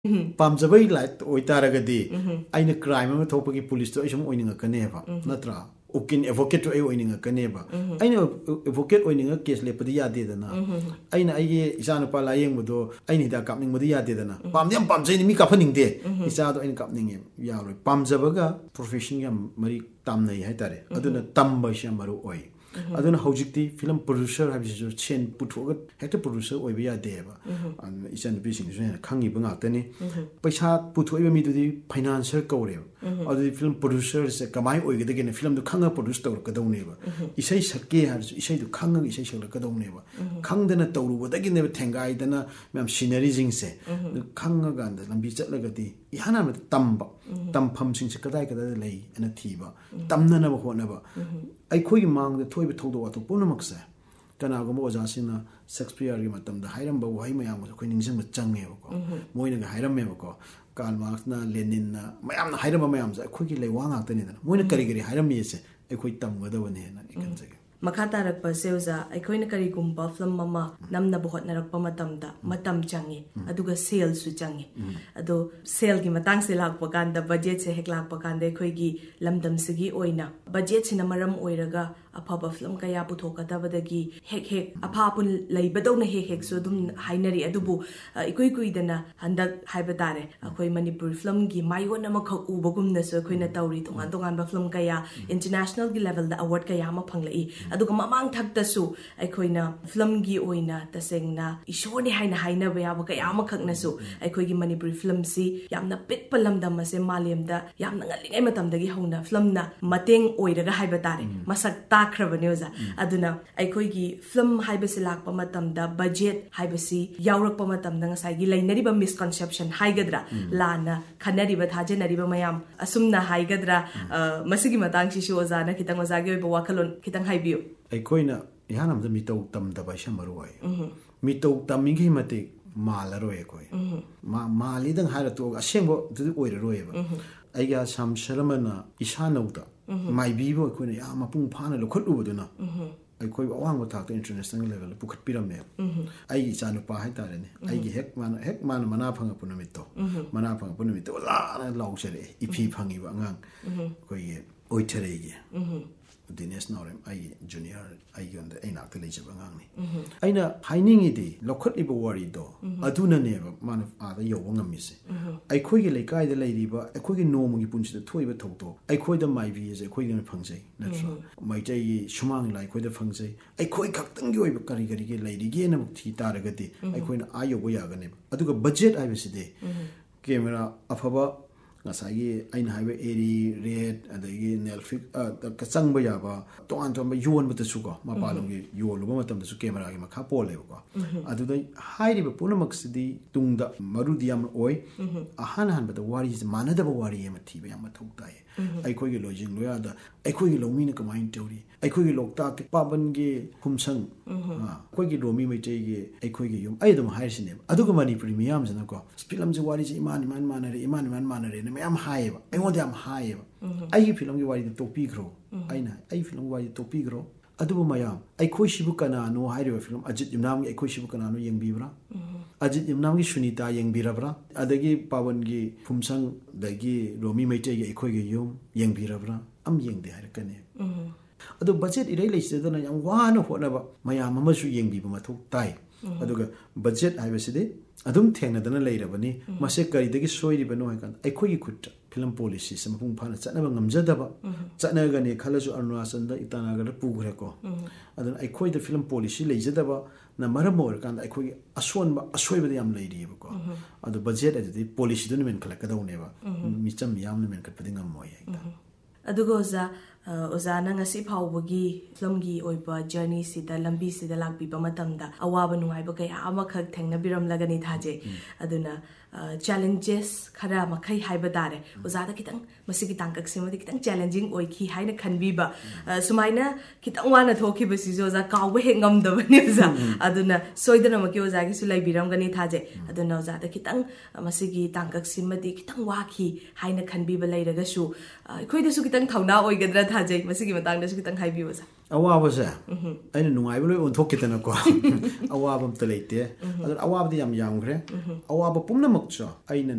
ꯄꯥꯝꯖꯕꯩ light ꯑꯣꯏꯇꯥꯔꯒꯗꯤ ꯑꯩꯅ crime ꯑꯃ ꯊꯣꯛꯄꯒꯤ ꯄꯨꯂꯤꯁꯇꯣ ꯑꯩ ꯁꯨꯝ ꯑꯣꯏꯅꯤꯡꯉꯛꯀꯅꯦꯕ ꯅꯠꯇ꯭ꯔꯥ ꯎꯀꯤꯜ ꯑꯦꯗꯚꯣꯀꯦꯠꯇꯣ ꯑꯩ ꯑꯣꯏꯅꯤꯡꯉꯛꯀꯅꯦꯕ ꯑꯩꯅ ꯑꯦꯗꯚꯣꯀꯦꯠ ꯑꯣꯏꯅꯤꯡꯉ ꯀꯦꯁ ꯂꯦꯞꯄꯗꯤ ꯌꯥꯗꯦꯗꯅ ꯑꯩꯅ ꯑꯩꯒꯤ ꯏꯆꯥꯅꯨꯄꯥ ꯂꯥꯌꯦꯡꯕꯗꯣ ꯑꯩꯅ ꯍꯤꯗꯥꯛ ꯀꯥꯞꯅꯤꯡꯕꯗꯤ ꯌꯥꯗꯦꯗꯅ ꯄꯥꯝꯗꯤ ꯌꯥꯝ ꯄꯥꯝꯖꯩꯅꯤ ꯃꯤ ꯀꯥꯞꯍꯟꯅꯤꯡꯗꯦ ꯏꯆꯥꯗꯣ ꯑꯩꯅ ꯀꯥꯞꯅꯤꯡꯉꯦ ꯌꯥꯔꯣꯏ ꯄꯥꯝꯖꯕꯒ ꯄ꯭ꯔꯣꯐꯦꯁꯟꯒ ꯌꯥꯝ ꯃꯔꯤ ꯇꯥꯝꯅꯩ ꯍꯥꯏꯇꯥꯔꯦ ꯑꯗꯨꯅ ꯇꯝꯕꯁꯤ ꯌꯥꯝ ꯃꯔꯨ ꯑꯣꯏ ꯑꯗꯨꯅ ꯍꯧꯖꯤꯛꯇꯤ ꯐꯤꯂꯝ ꯄ꯭ꯔꯣꯗ꯭ꯌꯨꯁꯔ ꯍꯥꯏꯕꯁꯤꯁꯨ ꯁꯦꯟ ꯄꯨꯊꯣꯛꯑꯒ ꯍꯦꯛꯇ ꯄ꯭ꯔꯣꯗ꯭ꯌꯨꯁꯔ ꯑꯣꯏꯕ ꯌꯥꯗꯦꯕ ꯑꯗꯨꯅ ꯏꯆꯟꯅꯨꯄꯤꯁꯤꯡꯁꯤꯁꯨ ꯍꯦꯟꯅ ꯈꯪꯉꯤꯕ ꯉꯥꯛꯇꯅꯤ ꯄꯩꯁꯥ ꯄꯨꯊꯣꯛꯏꯕ ꯃꯤꯗꯨꯗꯤ ꯐꯥꯏꯅꯥꯟꯁꯔ ꯀꯧꯔꯦꯕ ꯑꯗꯨꯗꯤ ꯐꯤꯂꯝ ꯄ꯭ꯔꯣꯗ꯭ꯌꯨꯁꯔꯁꯦ ꯀꯃꯥꯏꯅ ꯑꯣꯏꯒꯗꯒꯦꯅ ꯐꯤꯂꯝꯗꯨ ꯈꯪꯉꯒ ꯄ꯭ꯔꯣꯗ꯭ꯌꯨꯁ ꯇꯧꯔꯛꯀꯗꯧꯅꯦꯕ ꯏꯁꯩ ꯁꯛꯀꯦ ꯍꯥꯏꯔꯁꯨ ꯏꯁꯩꯗꯨ ꯈꯪꯉꯒ ꯏꯁꯩ ꯁꯛꯂꯛꯀꯗꯧꯅꯦꯕ ꯈꯪꯗꯅ ꯇꯧꯔꯨꯕꯗꯒꯤꯅꯦꯕ ꯊꯦꯡꯒꯥꯏꯗꯅ ꯃꯌꯥꯝ ꯁꯤꯅꯔꯤꯁꯤꯡꯁꯦ ꯈꯪꯉꯀꯥꯟꯗ ꯂꯝꯕꯤ ꯆꯠꯂꯒꯗꯤ ꯏꯍꯥꯟ ꯍꯥꯟꯕꯗ ꯇꯝꯕ ꯇꯝꯐꯝꯁꯤꯡꯁꯦ ꯀꯗꯥꯏ ꯀꯗꯥꯏꯗ ꯂꯩ ꯍꯥꯏꯅ ꯊꯤꯕ ꯇꯝꯅꯅꯕ ꯍꯣꯠꯅꯕ ꯑꯩꯈꯣꯏꯒꯤ ꯃꯥꯡꯗ ꯊꯣꯛꯏꯕ ꯊꯧꯗꯣꯛ ꯋꯥꯊꯣꯛ ꯄꯨꯝꯅꯃꯛꯁꯦ ꯀꯅꯥꯒꯨꯝꯕ ꯑꯣꯖꯥꯁꯤꯡꯅ ꯁꯦꯛꯁꯄꯤꯌꯔꯒꯤ ꯃꯇꯝꯗ ꯍꯥꯏꯔꯝꯕ ꯋꯥꯍꯩ ꯃꯌꯥꯝꯒꯁꯨ ꯑꯩꯈꯣꯏ ꯅꯤꯡꯁꯤꯡꯕ ꯆꯪꯉꯦꯕꯀꯣ ꯃꯣꯏꯅꯒ ꯍꯥꯏꯔꯝꯃꯦꯕꯀꯣ ꯀꯥꯔꯜ ꯃꯥꯔꯛꯁꯅ ꯂꯦꯅꯤꯟꯅ ꯃꯌꯥꯝꯅ ꯍꯥꯏꯔꯝꯕ ꯃꯌꯥꯝꯁꯦ ꯑꯩꯈꯣꯏꯒꯤ ꯂꯩꯋꯥ ꯉꯥꯛꯇꯅꯤꯗꯅ ꯃꯣꯏꯅ ꯀꯔꯤ ꯀꯔꯤ ꯍꯥꯏꯔꯝꯃꯤꯁꯦ ꯑꯩꯈꯣꯏ ꯇꯝꯒꯗꯕꯅꯦꯅ ꯑꯩ ꯈꯟꯖꯒꯦ ꯃꯈꯥ ꯇꯥꯔꯛꯄꯁꯦ ꯑꯣꯖꯥ ꯑꯩꯈꯣꯏꯅ ꯀꯔꯤꯒꯨꯝꯕ ꯐꯤꯂꯝ ꯑꯃ ꯅꯝꯅꯕ ꯍꯣꯠꯅꯔꯛꯄ ꯃꯇꯝꯗ ꯃꯇꯝ ꯆꯪꯉꯤ ꯑꯗꯨꯒ ꯁꯦꯜꯁꯨ ꯆꯪꯉꯤ ꯑꯗꯣ ꯁꯦꯜꯒꯤ ꯃꯇꯥꯡꯁꯦ ꯂꯥꯛꯄ ꯀꯥꯟꯗ ꯕꯖꯦꯠꯁꯦ ꯍꯦꯛ ꯂꯥꯛꯄ ꯀꯥꯟꯗ ꯑꯩꯈꯣꯏꯒꯤ ꯂꯝꯗꯝꯁꯤꯒꯤ ꯑꯣꯏꯅ ꯕꯖꯦꯠꯁꯤꯅ ꯃꯔꯝ ꯑꯣꯏꯔꯒ ꯑꯐꯕ ꯐꯤꯂꯝ ꯀꯌꯥ ꯄꯨꯊꯣꯛꯀꯗꯕꯗꯒꯤ ꯍꯦꯛ ꯑꯐꯥ ꯑꯄꯨꯟ ꯂꯩꯕꯗꯧꯅ ꯍꯦꯛꯁꯨ ꯑꯗꯨꯝ ꯍꯥꯏꯅꯔꯤ ꯑꯗꯨꯕꯨ ꯏꯀꯨꯏ ꯀꯨꯏꯗꯅ ꯍꯟꯗꯛ ꯍꯥꯏꯕ ꯇꯥꯔꯦ ꯑꯩꯈꯣꯏ ꯃꯅꯤꯄꯨꯔ ꯐꯤꯂꯝꯒꯤ ꯃꯥꯏꯌꯣꯟ ꯑꯃꯈꯛ ꯎꯕꯒꯨꯝꯅꯁꯨ ꯑꯩꯈꯣꯏꯅ ꯇꯧꯔꯤ ꯇꯣꯉꯥꯟ ꯇꯣꯉꯥꯟꯕ ꯐꯤꯂꯝ ꯀꯌꯥ ꯏꯟꯇꯔꯅꯦꯁꯅꯦꯜꯒꯤ ꯂꯦꯚꯦꯜꯗ ꯑꯋꯥꯔꯗ ꯀꯌꯥ ꯑꯃ ꯐꯪꯂꯛꯏ ꯑꯗꯨꯒ ꯃꯃꯥꯡ ꯊꯛꯇꯁꯨ ꯑꯩꯈꯣꯏꯅ ꯐꯤꯂꯝꯒꯤ ꯑꯣꯏꯅ ꯇꯁꯦꯡꯅ ꯏꯁꯣꯔꯅꯤ ꯍꯥꯏꯅ ꯍꯥꯏꯅꯕ ꯌꯥꯕ ꯀꯌꯥ ꯑꯃꯈꯛꯅꯁꯨ ꯑꯩꯈꯣꯏꯒꯤ ꯃꯅꯤꯄꯨꯔꯤ ꯐꯤꯂꯝꯁꯤ ꯌꯥꯝꯅ ꯄꯤꯛꯄ ꯂꯝꯗꯝ ꯑꯁꯦ ꯃꯥꯂꯦꯝꯗ ꯌꯥꯝꯅ ꯉꯜꯂꯤꯉꯩ ꯃꯇꯝꯗꯒꯤ ꯍꯧꯅ ꯐꯤꯂꯝꯅ ꯃꯇꯦꯡ ꯑꯣꯏꯔꯒ ꯍꯥꯏꯕ ꯇꯥꯔꯦ ꯃꯁꯛ ꯇꯥꯈ꯭ꯔꯕꯅꯦ ꯑꯣꯖꯥ ꯑꯗꯨꯅ ꯑꯩꯈꯣꯏꯒꯤ ꯐꯤꯂꯝ ꯍꯥꯏꯕꯁꯤ ꯂꯥꯛꯄ ꯃꯇꯝꯗ ꯕꯖꯦꯠ ꯍꯥꯏꯕꯁꯤ ꯌꯥꯎꯔꯛꯄ ꯃꯇꯝꯗ ꯉꯁꯥꯏꯒꯤ ꯂꯩꯅꯔꯤꯕ ꯃꯤꯁꯀꯟꯁꯦꯞꯁꯟ ꯍꯥꯏꯒꯗ꯭ꯔꯥ ꯂꯥꯟꯅ ꯈꯟꯅꯔꯤꯕ ꯊꯥꯖꯅꯔꯤꯕ ꯃꯌꯥꯝ ꯑꯁꯨꯝꯅ ꯍꯥꯏꯒꯗ꯭ꯔꯥ ꯃꯁꯤꯒꯤ ꯃꯇꯥꯡꯁꯤꯁꯨ ꯑꯣꯖꯥꯅ ꯈꯤꯇꯪ ꯑꯣꯖꯥꯒꯤ ꯑꯣꯏꯕ ꯋꯥꯈꯜꯂꯣꯟ ꯈꯤꯇꯪ ꯍꯥꯏꯕꯤꯌꯨ ꯑꯩꯈꯣꯏꯅ ꯏꯍꯥꯟ ꯍꯥꯟꯕꯗ ꯃꯤꯇꯧ ꯇꯝꯗꯕ ꯍꯥꯏꯁꯦ ꯃꯔꯨ ꯑꯣꯏ ꯃꯤꯇꯧ ꯇꯝꯃꯤꯈꯩ ꯃꯇꯤꯛ ꯃꯥꯜꯂꯔꯣꯏ ꯑꯩꯈꯣꯏ ꯃꯥꯜꯂꯤꯗꯪ ꯍꯥꯏꯔ ꯇꯣꯛꯑꯒ ꯑꯁꯦꯡꯕꯗꯨꯗꯤ ꯑꯣꯏꯔꯔꯣꯏꯕ ꯑꯩꯒꯤ ꯑꯁꯥꯝ ꯁꯔꯃꯅ ꯏꯁꯥꯅꯧꯗ ꯃꯥꯏꯕꯤꯕ ꯑꯩꯈꯣꯏꯅ ꯌꯥꯝ ꯃꯄꯨꯡ ꯐꯥꯅ ꯂꯧꯈꯠꯂꯨꯕꯗꯨꯅ ꯑꯩꯈꯣꯏꯕꯨ ꯑꯋꯥꯡꯕ ꯊꯥꯛꯇ ꯏꯟꯇꯔꯅꯦꯁꯅꯦꯜ ꯂꯦꯚꯦꯜꯗ ꯄꯨꯈꯠꯄꯤꯔꯝꯃꯦꯕ ꯑꯩꯒꯤ ꯏꯆꯥꯅꯨꯄꯥ ꯍꯥꯏꯇꯥꯔꯦꯅꯦ ꯑꯩꯒꯤ ꯍꯦꯛ ꯃꯥꯅ ꯃꯅꯥ ꯐꯪꯉꯛꯄ ꯅꯨꯃꯤꯠꯇꯣ ꯃꯅꯥ ꯐꯪꯉꯛꯄ ꯅꯨꯃꯤꯠꯇꯣ ꯂꯥꯅ ꯂꯥꯎꯖꯔꯛꯑꯦ ꯏꯐꯤ ꯐꯪꯉꯤꯕ ꯑꯉꯥꯡ ꯑꯩꯈꯣꯏꯒꯤ ꯑꯣꯏꯊꯔꯩꯒꯤ ꯗꯤꯅꯦꯁ ꯅꯥꯎꯔꯦꯝ ꯑꯩꯒꯤ ꯖꯨꯅꯤꯌꯔ ꯑꯩꯉꯣꯟꯗ ꯑꯩ ꯅꯥꯛꯇ ꯂꯩꯖꯕ ꯑꯉꯥꯡꯅꯤ ꯑꯩꯅ ꯍꯥꯏꯅꯤꯡꯉꯤꯗꯤ ꯂꯧꯈꯠꯂꯤꯕ ꯋꯥꯔꯤꯗꯣ ꯑꯗꯨꯅꯅꯦꯕ ꯃꯥꯅ ꯑꯥꯗ ꯌꯧꯕ ꯉꯝꯃꯤꯁꯦ ꯑꯩꯈꯣꯏꯒꯤ ꯂꯩꯀꯥꯏꯗ ꯂꯩꯔꯤꯕ ꯑꯩꯈꯣꯏꯒꯤ ꯅꯣꯡꯃꯒꯤ ꯄꯨꯟꯁꯤꯗ ꯊꯣꯛꯏꯕ ꯊꯧꯗꯣꯛ ꯑꯩꯈꯣꯏꯗ ꯃꯥꯏꯕꯤꯁꯦ ꯑꯩꯈꯣꯏꯗꯅ ꯐꯪꯖꯩ ꯅꯠꯇ꯭ꯔꯥ ꯃꯩꯇꯩꯒꯤ ꯁꯨꯃꯥꯡ ꯂꯤꯂꯥ ꯑꯩꯈꯣꯏꯗ ꯐꯪꯖꯩ ꯑꯩꯈꯣꯏ ꯈꯛꯇꯪꯒꯤ ꯑꯣꯏꯕ ꯀꯔꯤꯒꯤ ꯂꯩꯔꯤꯒꯦꯅ ꯊꯤ ꯇꯥꯔꯒꯗꯤ ꯑꯩꯈꯣꯏꯅ ꯑꯥ ꯌꯧꯕ ꯌꯥꯒꯅꯦꯕ ꯑꯗꯨꯒ ꯕꯖꯦꯠ ꯍꯥꯏꯕꯁꯤꯗꯤ ꯀꯦꯃꯦꯔꯥ ꯑꯐꯕ ꯉꯁꯥꯏꯒꯤ ꯑꯩꯅ ꯍꯥꯏꯕ ꯑꯦꯔꯤ ꯔꯦꯠ ꯑꯗꯒꯤ ꯅꯦꯜꯐꯤꯛ ꯆꯪꯕ ꯌꯥꯕ ꯇꯣꯉꯥꯟ ꯇꯣꯉꯥꯟꯕ ꯌꯣꯟꯕꯗꯁꯨꯀꯣ ꯃꯄꯥꯟꯂꯣꯝꯒꯤ ꯌꯣꯜꯂꯨꯕ ꯃꯇꯝꯗꯁꯨ ꯀꯦꯃꯦꯔꯥꯒꯤ ꯃꯈꯥ ꯄꯣꯜꯂꯦꯕꯀꯣ ꯑꯗꯨꯗ ꯍꯥꯏꯔꯤꯕ ꯄꯨꯝꯅꯃꯛꯁꯤꯗꯤ ꯇꯨꯡꯗ ꯃꯔꯨꯗꯤ ꯌꯥꯝꯅ ꯑꯣꯏ ꯑꯍꯥꯟꯕꯗ ꯋꯥꯔꯤꯁꯦ ꯃꯥꯟꯅꯗꯕ ꯋꯥꯔꯤ ꯑꯃ ꯊꯤꯕ ꯌꯥꯝ ꯃꯊꯧ ꯇꯥꯏ ꯑꯩꯈꯣꯏꯒꯤ ꯂꯣꯏꯖꯤꯡ ꯂꯣꯌꯥꯗ ꯑꯩꯈꯣꯏꯒꯤ ꯂꯧꯃꯤꯅ ꯀꯃꯥꯏꯅ ꯇꯧꯔꯤ ꯑꯩꯈꯣꯏꯒꯤ ꯂꯣꯛꯇꯥꯛꯀꯤ ꯄꯥꯕꯟꯒꯤ ꯈꯨꯝꯁꯪ ꯑꯩꯈꯣꯏꯒꯤ ꯔꯣꯃꯤ ꯃꯩꯇꯩꯒꯤ ꯑꯩꯈꯣꯏꯒꯤ ꯌꯨꯝ ꯑꯩ ꯑꯗꯨꯝ ꯍꯥꯏꯔꯤꯁꯤꯅꯦꯕ ꯑꯗꯨꯒ ꯃꯅꯤꯄꯨꯔꯤ ꯃꯤꯌꯥꯝꯁꯤꯅꯀꯣ ꯐꯤꯂꯝꯁꯦ ꯋꯥꯔꯤꯁꯦ ꯏꯃꯥꯟ ꯃꯥꯟꯅꯔꯦꯅ ꯃꯌꯥꯝ ꯍꯥꯏꯌꯦꯕ ꯑꯩꯉꯣꯟꯗ ꯌꯥꯝ ꯍꯥꯏꯌꯦꯕ ꯑꯩꯒꯤ ꯐꯤꯂꯝꯒꯤ ꯋꯥꯔꯤꯗ ꯇꯣꯛꯄꯤꯈ꯭ꯔꯣ ꯑꯩꯅ ꯑꯩ ꯐꯤꯂꯝꯒꯤ ꯋꯥꯔꯤꯗ ꯇꯣꯛꯄꯤꯈ꯭ꯔꯣ ꯑꯗꯨꯕꯨ ꯃꯌꯥꯝ ꯑꯩꯈꯣꯏꯁꯤꯕꯨ ꯀꯅꯥꯅꯣ ꯍꯥꯏꯔꯤꯕ ꯐꯤꯂꯝ ꯑꯖꯤꯠ ꯌꯨꯝꯅꯥꯝꯒꯤ ꯑꯩꯈꯣꯏꯁꯤꯕꯨ ꯀꯅꯥꯅꯣ ꯌꯦꯡꯕꯤꯕ꯭ꯔꯥ ꯑꯖꯤꯠ ꯌꯨꯝꯅꯥꯝꯒꯤ ꯁꯨꯅꯤꯇꯥ ꯌꯦꯡꯕꯤꯔꯕ꯭ꯔꯥ ꯑꯗꯒꯤ ꯄꯥꯕꯟꯒꯤ ꯐꯨꯝꯁꯪ ꯑꯗꯒꯤ ꯔꯣꯃꯤ ꯃꯩꯇꯩꯒꯤ ꯑꯩꯈꯣꯏꯒꯤ ꯌꯨꯝ ꯌꯦꯡꯕꯤꯔꯕ꯭ꯔꯥ ꯌꯦꯡꯗꯦ ꯍꯥꯏꯔꯛꯀꯅꯤ ꯑꯗꯣ ꯕꯖꯦꯠ ꯏꯔꯩ ꯂꯩꯖꯗꯅ ꯌꯥꯝ ꯋꯥꯅ ꯍꯣꯠꯅꯕ ꯃꯌꯥꯝ ꯑꯃꯁꯨ ꯌꯦꯡꯕꯤꯕ ꯃꯊꯧ ताई अदुगा बजेट हाइबसिदि अदुम थेंनदना लेरबनी मसे करिदगी सोइरिबनो हाइकान अखोगी खुट फिल्म पॉलिसी से मपुंग फाना चनबा ngamjadaba चनगने खलसु अरुणाचल दा इटानगर पुगरेको अदन अखोइद फिल्म पॉलिसी लेजदबा ना मरम ओरकान अखोगी असोनबा असोइबदि याम लेरिबको अदु बजेट अदि पॉलिसी दुन main खलकदौनेबा Mitcham यामन main खपदि ngammoy अदुगो ओजाना ngasi phawbagi filmgi oiba journey sida lambi sida lakbiba matamda awaba nungaiba kaya amakhak thengnabiram lagani thaje aduna challenges khara makhai haiba dare ozada kitang masigi tangkak simadi kitang challenging oiki haina khanbiba sumaina kitang wana thoki basi oza kawba he ngamdabani oza aduna soidana maki oza gi sulai biram gani thaje aduna ozada kitang masigi tangkak simadi kitang waki haina khanbiba leiraga su khoida su kitang thauna oigadra thaje masigi matangda su kitang haibi oza awaba sa aina nungai blo on thokitana ko awaba am taleite adun awaba di yam yamgre awaba pumna makcha aina